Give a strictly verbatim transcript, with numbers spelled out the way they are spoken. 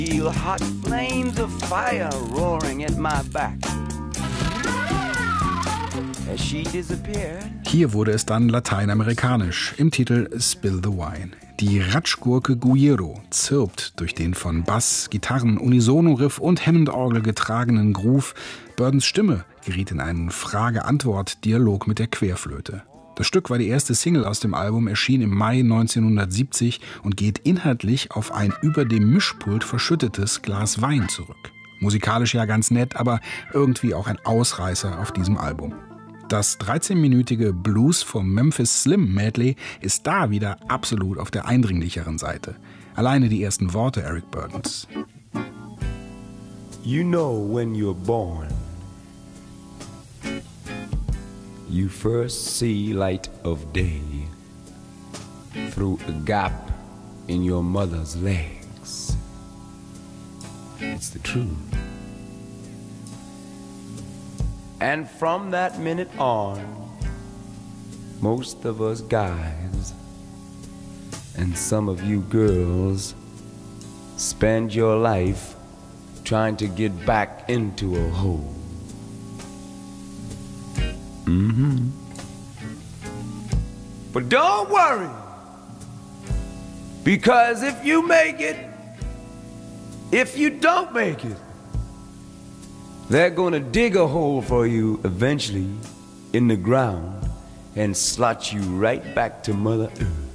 Feel hot flames of fire roaring at my back. As she disappeared. Hier wurde es dann lateinamerikanisch im Titel Spill the Wine. Die Ratschgurke Guiro zirpt durch den von Bass, Gitarren, Unisono-Riff und Hammond-Orgel getragenen Groove. Burdens Stimme geriet in einen Frage-Antwort-Dialog mit der Querflöte. Das Stück war die erste Single aus dem Album, erschien im Mai neunzehnhundertsiebzig und geht inhaltlich auf ein über dem Mischpult verschüttetes Glas Wein zurück. Musikalisch ja ganz nett, aber irgendwie auch ein Ausreißer auf diesem Album. Das dreizehnminütige Blues vom Memphis Slim Medley ist da wieder absolut auf der eindringlicheren Seite. Alleine die ersten Worte Eric Burdens. You know when you're born, you first see light of day through a gap in your mother's legs. It's the truth. And from that minute on, most of us guys, and some of you girls, spend your life trying to get back into a hole. Mm-hmm. But don't worry, because if you make it, if you don't make it, they're gonna dig a hole for you eventually in the ground and slot you right back to Mother Earth.